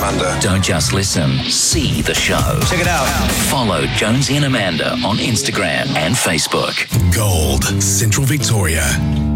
Amanda. Don't just listen, see the show. Check it out. Follow Jonesy and Amanda on Instagram and Facebook. Gold, Central Victoria.